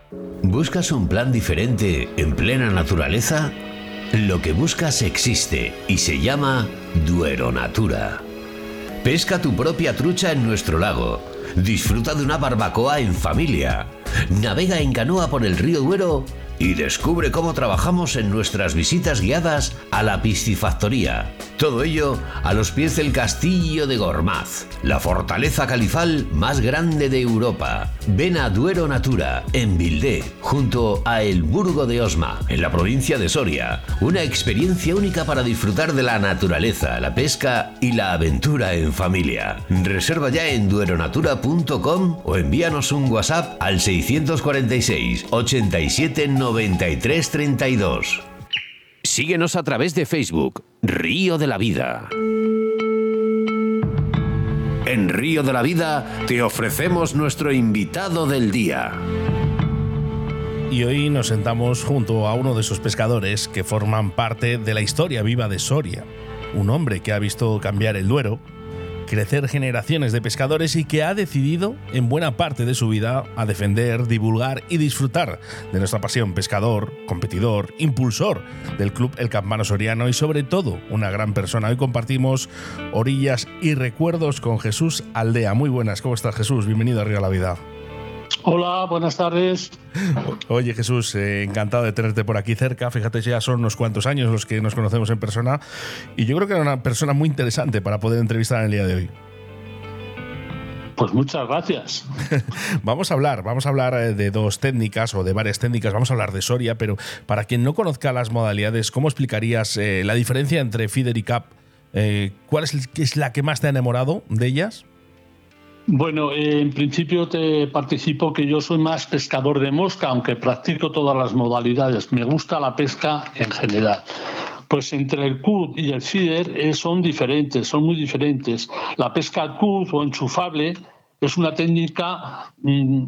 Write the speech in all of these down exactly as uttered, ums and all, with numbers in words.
¿Buscas un plan diferente en plena naturaleza? Lo que buscas existe y se llama Duero Natura. Pesca tu propia trucha en nuestro lago. Disfruta de una barbacoa en familia. Navega en canoa por el río Duero y descubre cómo trabajamos en nuestras visitas guiadas a la piscifactoría. Todo ello a los pies del Castillo de Gormaz, la fortaleza califal más grande de Europa. Ven a Duero Natura, en Vildé, junto a El Burgo de Osma, en la provincia de Soria. Una experiencia única para disfrutar de la naturaleza, la pesca y la aventura en familia. Reserva ya en dueronatura punto com o envíanos un WhatsApp al seiscientos cuarenta y seis, ochenta y siete, noventa y tres, treinta y dos. Síguenos a través de Facebook, Río de la Vida. En Río de la Vida te ofrecemos nuestro invitado del día. Y hoy nos sentamos junto a uno de esos pescadores que forman parte de la historia viva de Soria. Un hombre que ha visto cambiar el Duero, crecer generaciones de pescadores y que ha decidido, en buena parte de su vida, a defender, divulgar y disfrutar de nuestra pasión. Pescador, competidor, impulsor del Club El Campano Soriano y sobre todo una gran persona. Hoy compartimos orillas y recuerdos con Jesús Aldea. Muy buenas, ¿cómo estás, Jesús? Bienvenido a Río de la Vida. Hola, buenas tardes. Oye, Jesús, eh, encantado de tenerte por aquí cerca. Fíjate, ya son unos cuantos años los que nos conocemos en persona y yo creo que era una persona muy interesante para poder entrevistar en el día de hoy. Pues muchas gracias. Vamos a hablar, vamos a hablar de dos técnicas o de varias técnicas. Vamos a hablar de Soria, pero para quien no conozca las modalidades, ¿cómo explicarías eh, la diferencia entre feeder y cap? Eh, ¿Cuál es, es la que más te ha enamorado de ellas? Bueno, eh, en principio te participo que yo soy más pescador de mosca, aunque practico todas las modalidades. Me gusta la pesca en general. Pues entre el cut y el feeder eh, son diferentes, son muy diferentes. La pesca cut o enchufable es una técnica mmm,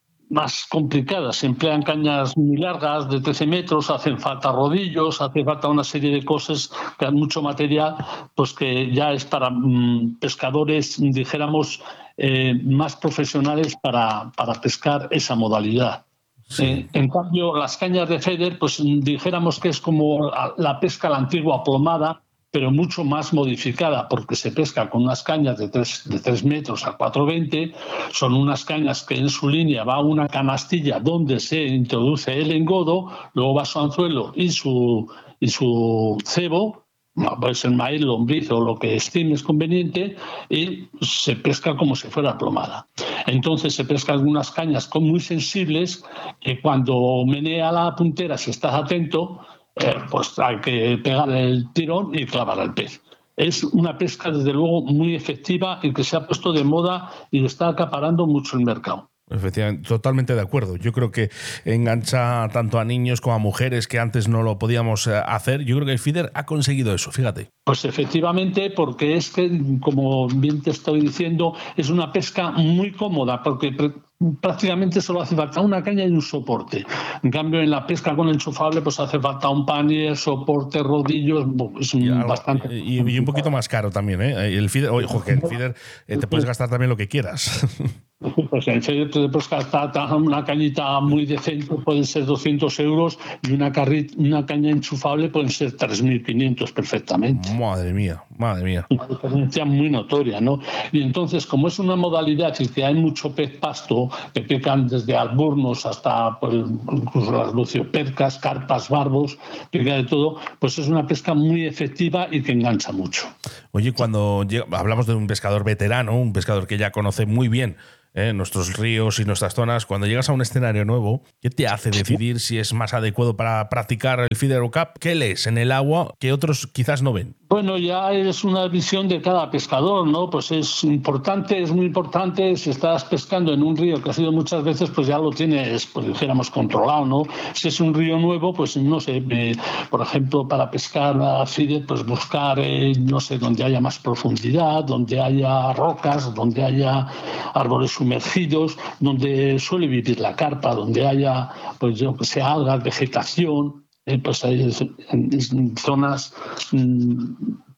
más complicada. Se emplean cañas muy largas, de trece metros, hacen falta rodillos, hace falta una serie de cosas, que hay mucho material, pues que ya es para mmm, pescadores, dijéramos, eh, más profesionales para, para pescar esa modalidad. Sí. Eh, en cambio, las cañas de feeder, pues dijéramos que es como la, la pesca a la antigua plomada, pero mucho más modificada, porque se pesca con unas cañas de tres, de tres metros a cuatro veinte. Son unas cañas que en su línea va una canastilla donde se introduce el engodo, luego va su anzuelo y su, y su cebo, puede ser maíz, lombriz o lo que estimes conveniente, y se pesca como si fuera plomada. Entonces se pescan algunas cañas muy sensibles que cuando menea la puntera, si estás atento, eh, pues hay que pegar el tirón y clavar al pez. Es una pesca desde luego muy efectiva y que se ha puesto de moda y está acaparando mucho el mercado. Efectivamente, totalmente de acuerdo. Yo creo que engancha tanto a niños como a mujeres que antes no lo podíamos hacer. Yo creo que el feeder ha conseguido eso, fíjate. Pues efectivamente, porque es que, como bien te estoy diciendo, es una pesca muy cómoda, porque prácticamente solo hace falta una caña y un soporte. En cambio, en la pesca con enchufable, pues hace falta un panier, soporte, rodillos, es y algo, bastante... Y, y un poquito más caro también, ¿eh? El feeder, oye, Jorge, el feeder eh, te puedes gastar también lo que quieras. Pues en serio te puedes gastar una cañita muy decente, pueden ser doscientos euros, y una, carri- una caña enchufable pueden ser tres mil quinientos perfectamente. Madre mía, madre mía. Una diferencia muy notoria, ¿no? Y entonces, como es una modalidad y que hay mucho pez pasto, que pican desde alburnos hasta pues, incluso las luciopercas, carpas, barbos, pica de todo, pues es una pesca muy efectiva y que engancha mucho. Oye, cuando llega, hablamos de un pescador veterano, un pescador que ya conoce muy bien ¿eh? nuestros ríos y nuestras zonas, cuando llegas a un escenario nuevo, ¿qué te hace decidir si es más adecuado para practicar el feeder o cap? ¿Qué lees en el agua que otros quizás no ven? Bueno, ya es una visión de cada pescador, ¿no? Pues es importante, es muy importante, si estás pescando en un río que has ido muchas veces, pues ya lo tienes, pues dijéramos, controlado, ¿no? Si es un río nuevo, pues no sé, eh, por ejemplo, para pescar a feeder, pues buscar, eh, no sé, donde haya más profundidad, donde haya rocas, donde haya árboles sumergidos, donde suele vivir la carpa, donde haya, pues yo que sé, algas, vegetación. Eh, pues hay en, en zonas mmm,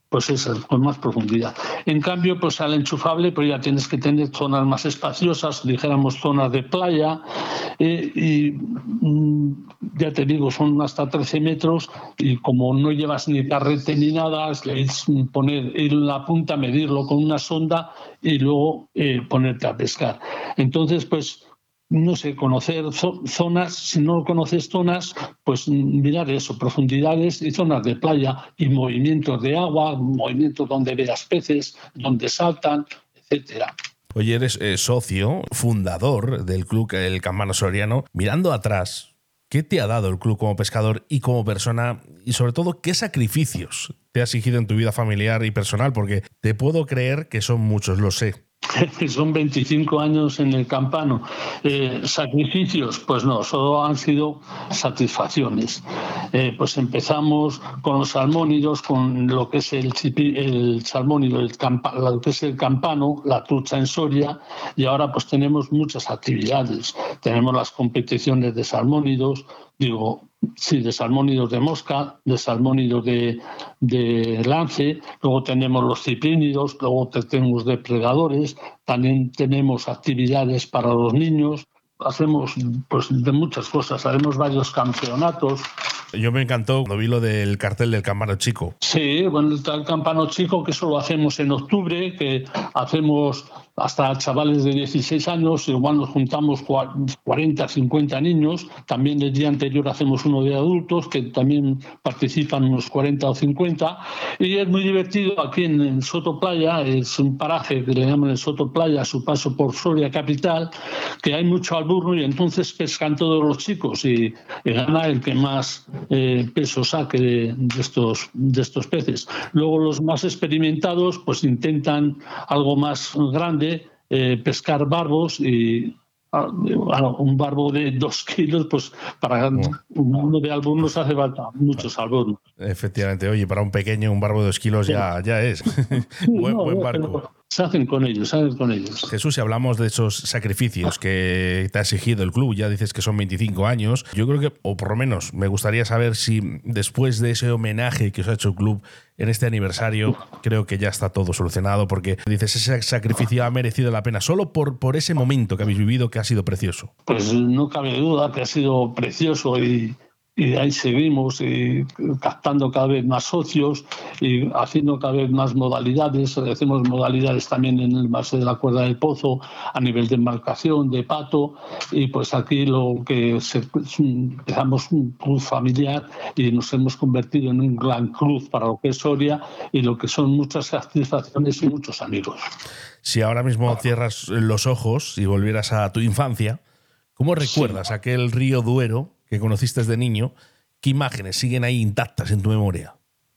pues es con más profundidad. En cambio, pues al enchufable, pues ya tienes que tener zonas más espaciosas, dijéramos zonas de playa, eh, y mm, ya te digo, son hasta trece metros, y como no llevas ni carrete ni nada, es poner ir en la punta, medirlo con una sonda y luego eh, ponerte a pescar. Entonces, pues no sé, conocer zonas, si no conoces zonas, pues mirar eso, profundidades y zonas de playa y movimientos de agua, movimientos donde veas peces, donde saltan, etcétera. Oye, eres eh, socio, fundador del club El Campano Soriano. Mirando atrás, ¿qué te ha dado el club como pescador y como persona? Y sobre todo, ¿qué sacrificios te ha exigido en tu vida familiar y personal? Porque te puedo creer que son muchos, lo sé. Son veinticinco años en el Campano. Eh, ¿Sacrificios? Pues no, solo han sido satisfacciones. Eh, pues empezamos con los salmónidos, con lo que es el, el salmónido, el campa, lo que es el campano, la trucha en Soria, y ahora pues tenemos muchas actividades. Tenemos las competiciones de salmónidos, digo, sí, de salmónidos de mosca, de salmónidos de, de lance, luego tenemos los ciprínidos, luego tenemos depredadores, también tenemos actividades para los niños, hacemos pues de muchas cosas, haremos varios campeonatos. Yo me encantó cuando vi lo del cartel del Campano Chico. Sí, bueno, el Campano Chico, que eso lo hacemos en octubre, que hacemos hasta chavales de dieciséis años, igual nos juntamos cuarenta, cincuenta niños. También el día anterior hacemos uno de adultos, que también participan unos cuarenta o cincuenta. Y es muy divertido aquí en, en Soto Playa, es un paraje que le llaman el Soto Playa, a su paso por Soria capital, que hay mucho alburno y entonces pescan todos los chicos y, y gana el que más eh, peso saque de, de, estos, de estos peces. Luego los más experimentados pues intentan algo más grande, Eh, pescar barbos y ah, un barbo de dos kilos, pues para oh. uno de alburnos hace falta muchos alburnos. Efectivamente, oye, para un pequeño un barbo de dos kilos sí. ya, ya es. Sí, buen, no, buen barco. Se hacen con ellos, se hacen con ellos. Jesús, si hablamos de esos sacrificios que te ha exigido el club, ya dices que son veinticinco años, yo creo que, o por lo menos, me gustaría saber si después de ese homenaje que os ha hecho el club en este aniversario, creo que ya está todo solucionado, porque dices, ese sacrificio ha merecido la pena, solo por, por ese momento que habéis vivido, que ha sido precioso. Pues no cabe duda que ha sido precioso y... y de ahí seguimos y captando cada vez más socios y haciendo cada vez más modalidades. Hacemos modalidades también en el base de la cuerda del pozo a nivel de embarcación, de pato, y pues aquí lo que se, empezamos un club familiar y nos hemos convertido en un gran club para lo que es Soria y lo que son muchas satisfacciones y muchos amigos. Si ahora mismo cierras los ojos y volvieras a tu infancia, ¿cómo recuerdas sí. aquel río Duero que conociste de niño? ¿Qué imágenes siguen ahí intactas en tu memoria?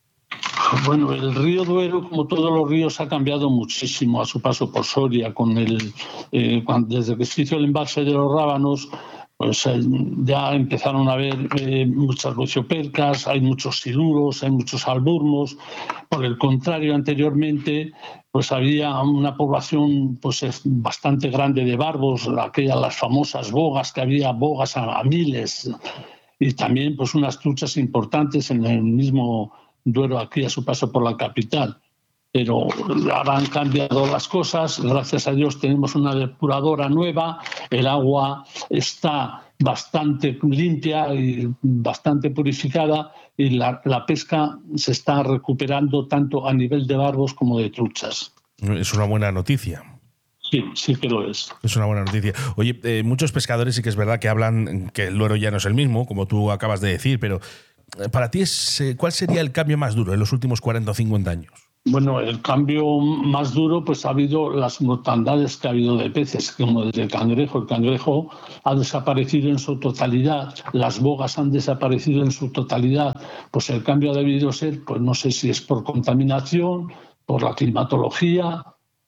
Bueno, el río Duero, como todos los ríos, ha cambiado muchísimo a su paso por Soria. Con el, eh, cuando, desde que se hizo el embalse de los Rábanos, pues eh, ya empezaron a haber eh, muchas luciopercas, hay muchos siluros, hay muchos alburnos. Por el contrario, anteriormente pues había una población pues bastante grande de barbos, aquellas las famosas bogas, que había bogas a, a miles, y también pues unas truchas importantes en el mismo Duero, aquí a su paso por la capital. Pero ahora han cambiado las cosas, gracias a Dios tenemos una depuradora nueva, el agua está bastante limpia y bastante purificada y la, la pesca se está recuperando tanto a nivel de barbos como de truchas. Es una buena noticia. Sí, sí que lo es. Es una buena noticia. Oye, eh, muchos pescadores sí que es verdad que hablan que el Duero ya no es el mismo, como tú acabas de decir, pero para ti, es, ¿cuál sería el cambio más duro en los últimos cuarenta o cincuenta años? Bueno, el cambio más duro pues ha habido las mortandades que ha habido de peces, como el cangrejo. El cangrejo ha desaparecido en su totalidad, las bogas han desaparecido en su totalidad. Pues el cambio ha debido ser, pues no sé si es por contaminación, por la climatología,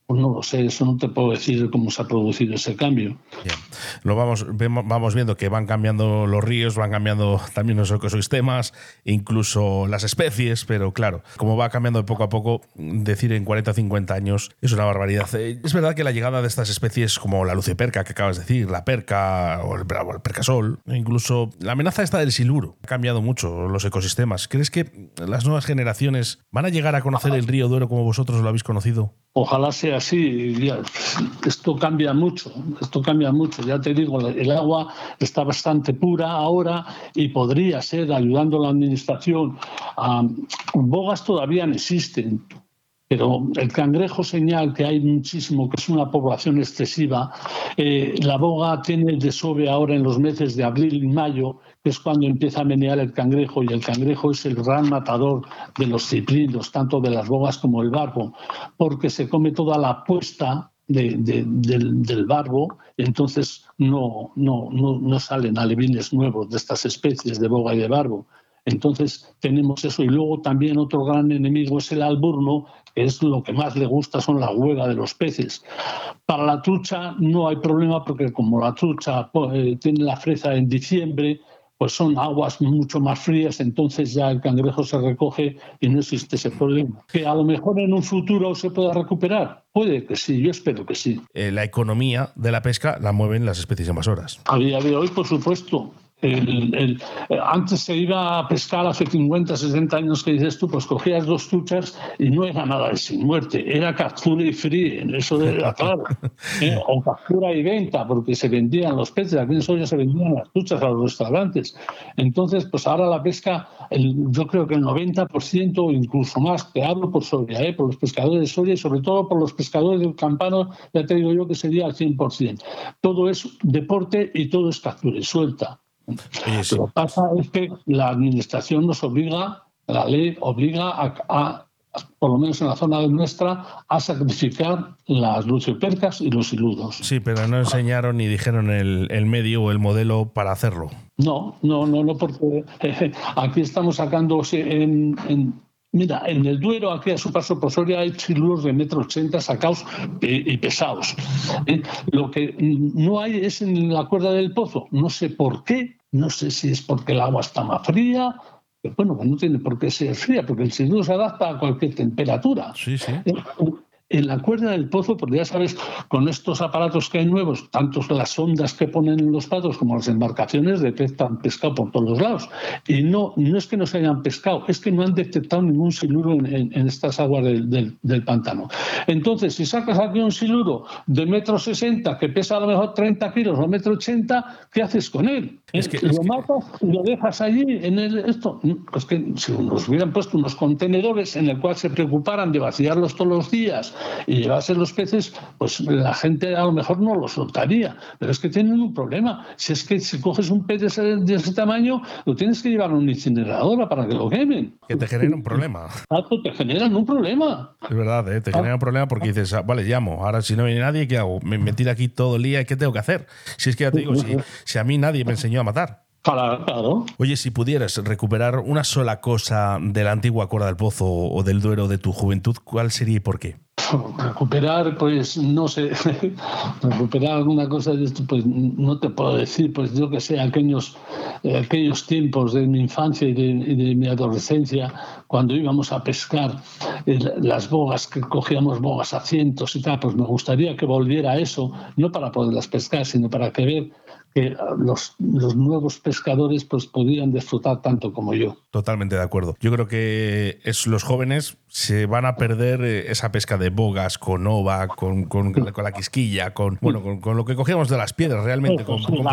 Pues no lo sé, eso no te puedo decir cómo se ha producido ese cambio. Bien. Lo vamos, vamos viendo que van cambiando los ríos, van cambiando también los ecosistemas, incluso las especies, pero claro, como va cambiando poco a poco, decir en cuarenta o cincuenta años es una barbaridad. Es verdad que la llegada de estas especies como la luciperca que acabas de decir, la perca o el, o el percasol, incluso la amenaza esta del siluro, ha cambiado mucho los ecosistemas. ¿Crees que las nuevas generaciones van a llegar a conocer el río Duero como vosotros lo habéis conocido? Ojalá sea así. Ya, esto cambia mucho, esto cambia mucho. Ya te digo, el agua está bastante pura ahora y podría ser, ayudando a la administración. Um, bogas todavía no existen, pero el cangrejo señal, que hay muchísimo, que es una población excesiva. Eh, la boga tiene el desove ahora en los meses de abril y mayo, que es cuando empieza a menear el cangrejo, y el cangrejo es el gran matador de los ciprinos, tanto de las bogas como el barbo, porque se come toda la puesta de, de, del, del barbo, y entonces no, no, no, no salen alevines nuevos de estas especies de boga y de barbo. Entonces tenemos eso, y luego también otro gran enemigo es el alburno, que es lo que más le gusta, son la hueva de los peces. Para la trucha no hay problema, porque como la trucha eh, tiene la fresa en diciembre, pues son aguas mucho más frías, entonces ya el cangrejo se recoge y no existe ese problema. Que a lo mejor en un futuro se pueda recuperar, puede que sí, yo espero que sí. Eh, la economía de la pesca la mueven las especies invasoras. A día de hoy, por supuesto. El, el, antes se iba a pescar, hace cincuenta, sesenta años que dices tú, pues cogías dos truchas y no era nada de sin muerte, era captura y fríe, eso era claro, ¿eh? O captura y venta, porque se vendían los peces, aquí en Soria se vendían las truchas a los restaurantes. Entonces, pues ahora la pesca, el, yo creo que el noventa por ciento o incluso más, te hablo por Soria, ¿eh? Por los pescadores de Soria y sobre todo por los pescadores del Campano, ya te digo yo que sería al cien por ciento. Todo es deporte y todo es captura y suelta. Oye, sí. Lo que pasa es que la administración nos obliga, la ley obliga a, a, por lo menos en la zona nuestra, a sacrificar las luciopercas y los siludos. Sí, pero no enseñaron ni dijeron el, el medio o el modelo para hacerlo. No, no, no, no, porque eh, aquí estamos sacando en... en Mira, en el Duero, aquí a su paso por Soria, hay siluros de metro ochenta sacados y, y pesados. ¿Eh? Lo que no hay es en la cuerda del pozo. No sé por qué, no sé si es porque el agua está más fría. Pero bueno, no tiene por qué ser fría, porque el siluro se adapta a cualquier temperatura. Sí, sí. ¿Eh? En la cuerda del pozo, porque ya sabes, con estos aparatos que hay nuevos, tanto las ondas que ponen en los patos como las embarcaciones, detectan pescado por todos los lados. Y no, no es que no se hayan pescado, es que no han detectado ningún siluro en, en, en estas aguas del, del, del pantano. Entonces, si sacas aquí un siluro de metro sesenta que pesa a lo mejor treinta kilos o metro ochenta, ¿qué haces con él? Es que, ¿Lo es que... matas y lo dejas allí en el, esto? Pues que si nos hubieran puesto unos contenedores en el cual se preocuparan de vaciarlos todos los días y llevarse los peces, pues la gente a lo mejor no lo soltaría. Pero es que tienen un problema. Si es que si coges un pez de ese, de ese tamaño, lo tienes que llevar a una incineradora para que lo quemen. Que te genera un problema. Exacto, te generan un problema. Es verdad, ¿eh? Te ah. genera un problema porque dices, ah, vale, llamo. Ahora si no viene nadie, ¿qué hago? Me, me tiro aquí todo el día, ¿qué tengo que hacer? Si es que ya te digo, si, si a mí nadie me enseñó a matar. Claro, claro. Oye, si pudieras recuperar una sola cosa de la antigua Cuerda del Pozo o del Duero de tu juventud, ¿cuál sería y por qué? Recuperar, pues no sé, recuperar alguna cosa de esto, pues no te puedo decir, pues yo que sé, aquellos, eh, aquellos tiempos de mi infancia y de, y de mi adolescencia, cuando íbamos a pescar eh, las bogas, que cogíamos bogas a cientos y tal, pues me gustaría que volviera eso, no para poderlas pescar, sino para que ver que los, los nuevos pescadores pues podían disfrutar tanto como yo. Totalmente de acuerdo. Yo creo que es, los jóvenes se van a perder esa pesca de bogas con ova, con, con, con la quisquilla, con bueno, con, con lo que cogíamos de las piedras realmente, con, con,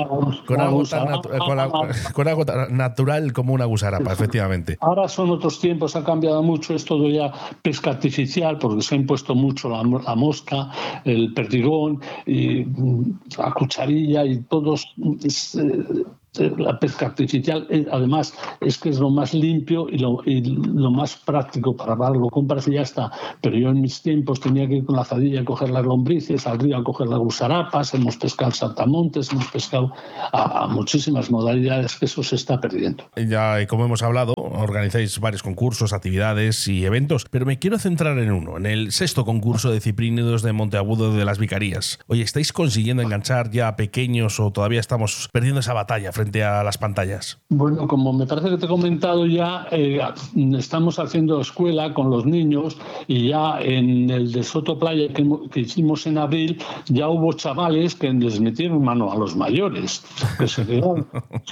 con algo tan natu- con, la, con algo tan natural como una gusarapa, efectivamente. Ahora son otros tiempos, ha cambiado mucho, es todo ya pesca artificial, porque se ha impuesto mucho la, la mosca, el perdigón, y la cucharilla y todos. Es, La pesca artificial, además, es que es lo más limpio y lo, y lo más práctico para dar, lo compras y ya está. Pero yo en mis tiempos tenía que ir con la azadilla a coger las lombrices, al río a coger las gusarapas, hemos pescado saltamontes, hemos pescado a, a muchísimas modalidades, que eso se está perdiendo. Ya, como hemos hablado, organizáis varios concursos, actividades y eventos, pero me quiero centrar en uno, en el sexto concurso de ciprínidos de Monteagudo de las Vicarías. Oye, ¿estáis consiguiendo enganchar ya a pequeños o todavía estamos perdiendo esa batalla frente a las pantallas? Bueno, como me parece que te he comentado ya, eh, estamos haciendo escuela con los niños y ya en el de Soto Playa que, que hicimos en abril, ya hubo chavales que les metieron mano a los mayores. Que se quedaron,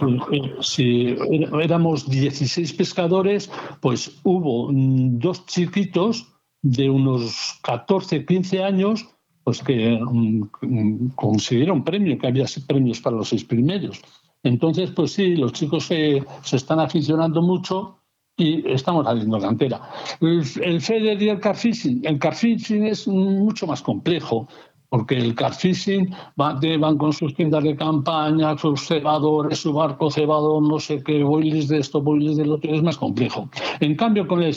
si, si éramos dieciséis pescadores, pues hubo dos chiquitos de unos catorce, quince años pues que um, consiguieron premio, que había premios para los seis primeros. Entonces, pues sí, los chicos se, se están aficionando mucho y estamos haciendo cantera. El, el FEDER y el carfishing, el carfishing es mucho más complejo, porque el carfishing va, van con sus tiendas de campaña, sus cebadores, su barco cebador, no sé qué, boilies de esto, boilies del otro, es más complejo. En cambio, con el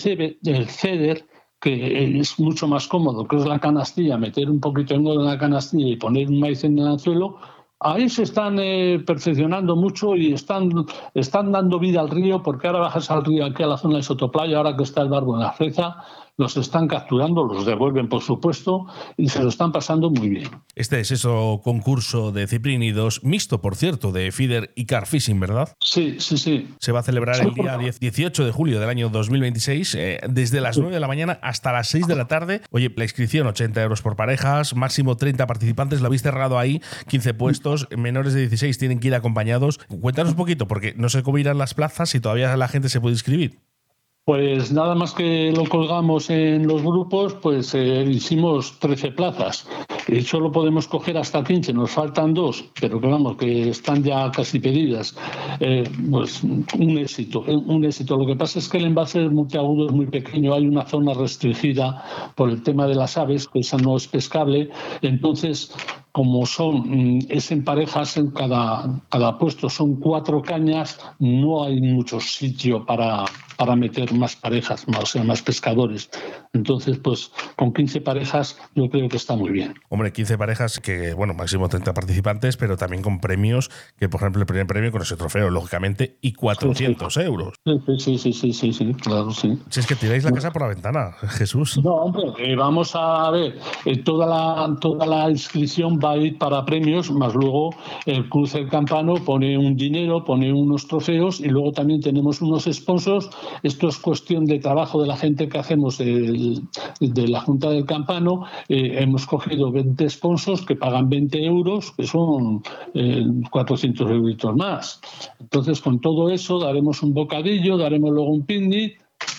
FEDER, que es mucho más cómodo, que es la canastilla, meter un poquito de nudo en la canastilla y poner un maíz en el anzuelo, ahí se están eh, perfeccionando mucho y están, están dando vida al río, porque ahora bajas al río aquí a la zona de Sotoplaya, ahora que está el barco en la freza, los están capturando, los devuelven por supuesto y se lo están pasando muy bien. Este es eso concurso de ciprínidos, mixto por cierto, de feeder y carfishing, ¿verdad? Sí, sí, sí. Se va a celebrar sí, el día dieciocho de julio del año dos mil veintiséis, eh, desde las sí. nueve de la mañana hasta las seis de la tarde. Oye, la inscripción ochenta euros por parejas, máximo treinta participantes, lo habéis cerrado ahí, quince puestos, menores de dieciséis tienen que ir acompañados. Cuéntanos un poquito, porque no sé cómo irán las plazas y todavía la gente se puede inscribir. Pues nada más que lo colgamos en los grupos, pues eh, hicimos trece plazas y solo podemos coger hasta quince, nos faltan dos, pero que vamos, que están ya casi pedidas. Eh, pues un éxito, un éxito. Lo que pasa es que el embalse de Monteagudo es muy pequeño, hay una zona restringida por el tema de las aves, que esa no es pescable, entonces como son, es en parejas, en cada, cada puesto son cuatro cañas, no hay mucho sitio para, para meter más parejas, más, o sea, más pescadores. Entonces, pues con quince parejas yo creo que está muy bien. Hombre, quince parejas que, bueno, máximo treinta participantes, pero también con premios, que por ejemplo el primer premio con ese trofeo, lógicamente, y cuatrocientos sí, sí. euros. Sí, sí, sí, sí, sí, claro, sí. Si es que tiráis la casa por la ventana, Jesús. No, hombre, eh, vamos a ver, eh, toda, la, toda la inscripción va a ir para premios, más luego el Club del Campano pone un dinero, pone unos trofeos y luego también tenemos unos sponsors. Esto es cuestión de trabajo de la gente que hacemos el, de la Junta del Campano. Eh, hemos cogido veinte sponsors que pagan veinte euros, que son eh, cuatrocientos euros más. Entonces, con todo eso daremos un bocadillo, daremos luego un picnic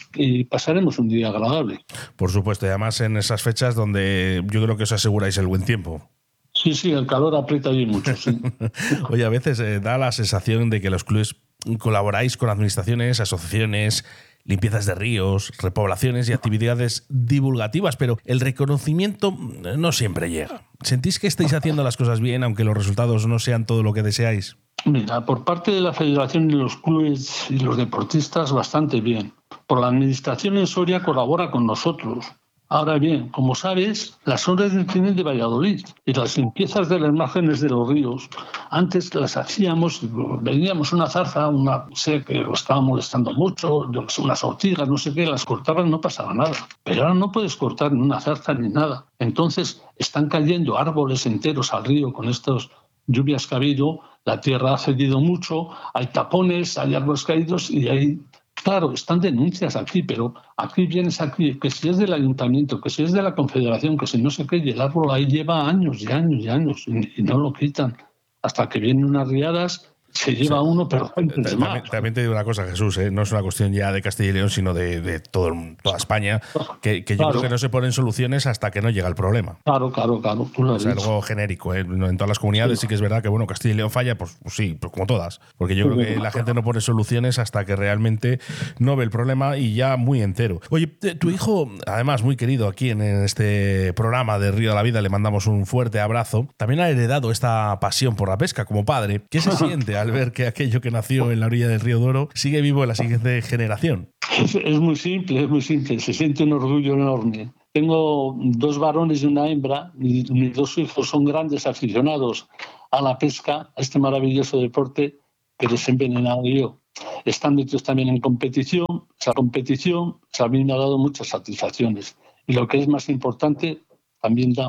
y pasaremos un día agradable. Por supuesto, y además en esas fechas donde yo creo que os aseguráis el buen tiempo. Sí, sí, el calor aprieta allí mucho, sí. Oye, a veces eh, da la sensación de que los clubes colaboráis con administraciones, asociaciones, limpiezas de ríos, repoblaciones y actividades divulgativas, pero el reconocimiento no siempre llega. ¿Sentís que estáis haciendo las cosas bien, aunque los resultados no sean todo lo que deseáis? Mira, por parte de la Federación y los clubes y los deportistas, bastante bien. Por la administración en Soria colabora con nosotros. Ahora bien, como sabes, las obras del tren de Valladolid y las limpiezas de las márgenes de los ríos, antes las hacíamos, veníamos una zarza, una sé que lo estaba molestando mucho, unas ortigas, no sé qué, las cortaban, no pasaba nada. Pero ahora no puedes cortar ni una zarza ni nada. Entonces están cayendo árboles enteros al río con estas lluvias que ha habido, la tierra ha cedido mucho, hay tapones, hay árboles caídos y hay... Claro, están denuncias aquí, pero aquí vienes aquí, que si es del ayuntamiento, que si es de la confederación, que si no sé qué, y el árbol ahí lleva años y años y años y, y no lo quitan. Hasta que vienen unas riadas, se lleva sí. uno, pero también, también te digo una cosa, Jesús, ¿eh? No es una cuestión ya de Castilla y León, sino de, de todo, toda España, que, que yo claro. creo que no se ponen soluciones hasta que no llega el problema. Claro, claro, claro. Tú lo es algo genérico, ¿eh? En todas las comunidades sí. sí que es verdad que, bueno, Castilla y León falla, pues, pues sí, pues como todas. Porque yo sí, creo que la gente no pone soluciones hasta que realmente no ve el problema y ya muy entero. Oye, tu hijo, además muy querido aquí en este programa de Río de la Vida, le mandamos un fuerte abrazo, también ha heredado esta pasión por la pesca como padre. ¿Qué se siente al ver que aquello que nació en la orilla del río Duero sigue vivo en la siguiente generación? Es, es muy simple, es muy simple. Se siente un orgullo enorme. Tengo dos varones y una hembra. Mis, mis dos hijos son grandes aficionados a la pesca, a este maravilloso deporte que les he envenenado yo. Están metidos también en competición. Esa competición a mí me ha dado muchas satisfacciones. Y lo que es más importante, también da